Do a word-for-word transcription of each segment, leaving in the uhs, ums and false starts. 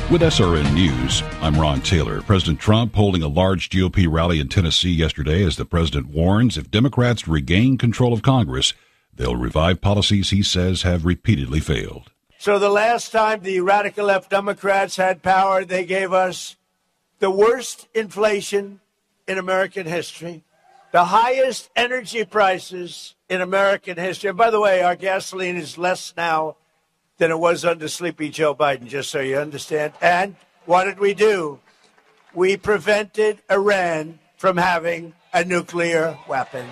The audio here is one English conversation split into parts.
With S R N News, I'm Ron Taylor. President Trump holding a large G O P rally in Tennessee yesterday as the president warns if Democrats regain control of Congress, they'll revive policies he says have repeatedly failed. So the last time the radical left Democrats had power, they gave us the worst inflation in American history, the highest energy prices in American history. And by the way, our gasoline is less now than it was under Sleepy Joe Biden, just so you understand. And what did we do? We prevented Iran from having a nuclear weapon.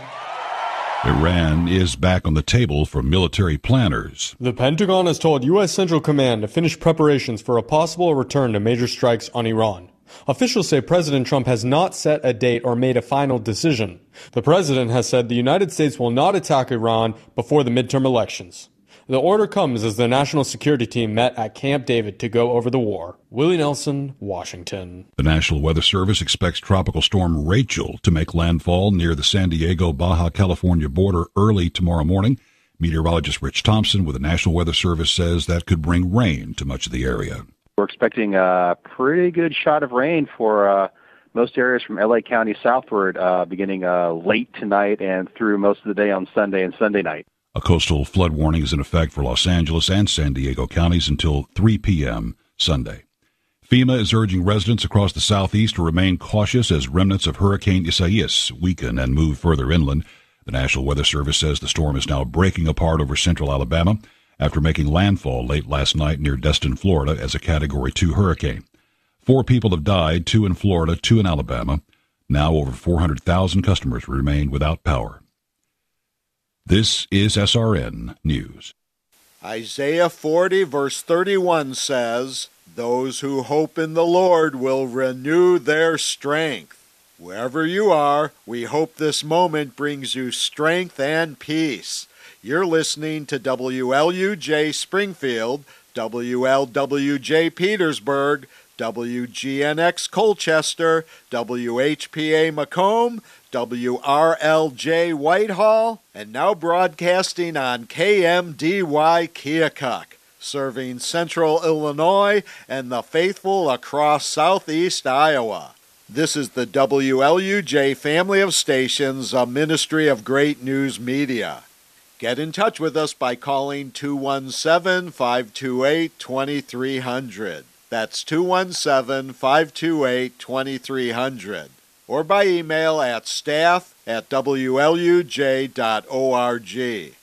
Iran is back on the table for military planners. The Pentagon has told U S Central Command to finish preparations for a possible return to major strikes on Iran. Officials say President Trump has not set a date or made a final decision. The president has said the United States will not attack Iran before the midterm elections. The order comes as the National Security Team met at Camp David to go over the war. Willie Nelson, Washington. The National Weather Service expects Tropical Storm Rachel to make landfall near the San Diego-Baja California border early tomorrow morning. Meteorologist Rich Thompson with the National Weather Service says that could bring rain to much of the area. We're expecting a pretty good shot of rain for uh, most areas from L A County southward, uh, beginning uh, late tonight and through most of the day on Sunday and Sunday night. A coastal flood warning is in effect for Los Angeles and San Diego counties until three p.m. Sunday. FEMA is urging residents across the southeast to remain cautious as remnants of Hurricane Isaias weaken and move further inland. The National Weather Service says the storm is now breaking apart over central Alabama after making landfall late last night near Destin, Florida, as a Category two hurricane. Four people have died, two in Florida, two in Alabama. Now over four hundred thousand customers remain without power. This is S R N News. Isaiah forty, verse thirty-one says, "Those who hope in the Lord will renew their strength." Wherever you are, we hope this moment brings you strength and peace. You're listening to W L U J Springfield, W L W J Petersburg, W G N X Colchester, W H P A Macomb, W R L J Whitehall, and now broadcasting on K M D Y Keokuk, serving central Illinois and the faithful across southeast Iowa. This is the W L U J family of stations, a ministry of Great News Media. Get in touch with us by calling two one seven, five two eight, two three zero zero. That's two one seven, five two eight, two three zero zero. Or by email at staff at W L U J dot org.